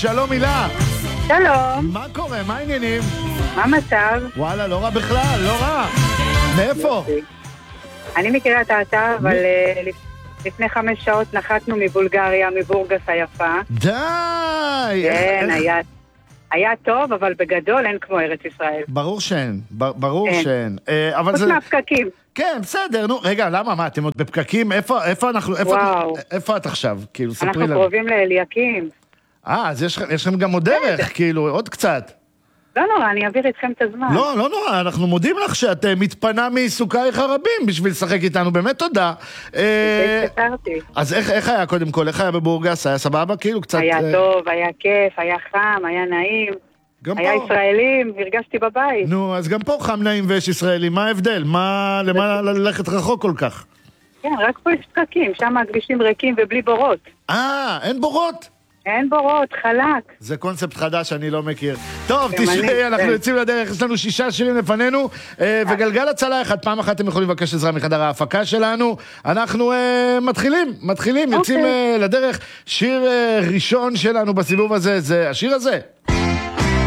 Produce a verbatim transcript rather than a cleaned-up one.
שלום הילה. שלום. מה קורה? מה העניינים? מה המצב? וואלה, לא רע בכלל, לא רע. מאיפה? אני מכירה את האתר, אבל אה, לפ- לפני חמש שעות נחתנו מבולגריה, מבורגס היפה. די! כן, איך- היה, היה טוב, אבל בגדול אין כמו ארץ ישראל. ברור שאין, ב- ברור אין. שאין. אה, אבל חוץ זה... מהפקקים. כן, בסדר, נו, רגע, למה? מה, אתם עוד בפקקים? איפה, איפה אנחנו, איפה, וואו. איפה את עכשיו? כאילו, ספרי אנחנו לנו. קרובים לאליקים. אה, אז יש, יש לכם גם עוד דרך, כאילו, עוד קצת. לא נורא, אני אעביר איתכם את הזמן. לא, לא נורא, אנחנו מודים לך שאת אה, מתפנה מעיסוקייך הרבים בשביל לשחק איתנו, באמת תודה. אה, התקצרתי. אז איך, איך היה קודם כל? איך היה בבורגס? היה סבבה? כאילו קצת... היה אה, טוב, היה כיף, היה חם, היה נעים. גם היה פה. ישראלים, הרגשתי בבית. נו, אז גם פה חם נעים ויש ישראלים, מה ההבדל? מה, למה ללכת רחוק כל כך? כן, רק פה יש פקקים, שם הכבישים ריקים ובלי בורות. אה, אין בורות? אין בורות, חלק. זה קונספט חדש שאני לא מכיר. טוב, גם אני, תשמעי, אנחנו כן. יוצאים לדרך, יש לנו שישה שירים לפנינו, אה, וגלגל הצלה אחד, פעם אחת אתם יכולים לבקש עזרה מחדר ההפקה שלנו. אנחנו אה, מתחילים, מתחילים, יוצאים אוקיי. אה, לדרך. שיר אה, ראשון שלנו בסיבוב הזה, זה השיר הזה.